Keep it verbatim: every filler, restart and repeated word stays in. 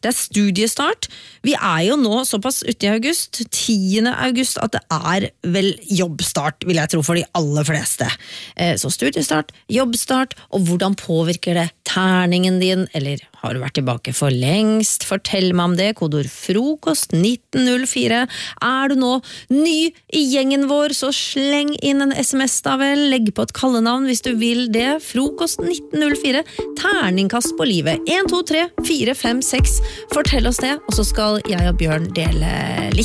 det er studiestart. Vi er jo nå såpass ute i august, tiende august, at det er vel jobbstart, vil jeg tro, for de aller fleste. Så studiestart, jobbstart, og hvordan påvirker det terningen din, eller har du vært tilbake for lengst? Fortell meg om det, kodord frokost nitten null fire. Er du nå ny i gjengen vår, så sleng inn en sms da vel, legg på et kallenavn hvis du vil det, frokost nitten null fire, terningkast på livet, en, to, tre, fire, fem, seks, fortell oss det, og så skal jeg og Bjørn dele litt